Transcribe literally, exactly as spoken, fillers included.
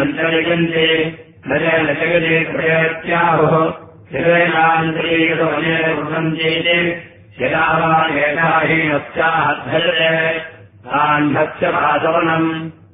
सञ्चयन्ते नरेण जगदे प्रयत्याहुः शिरेणान्तरीकृतवनेन वृणन्त्येते यदा वा एताहीनस्याद्धजते तान्धस्य वासवनम्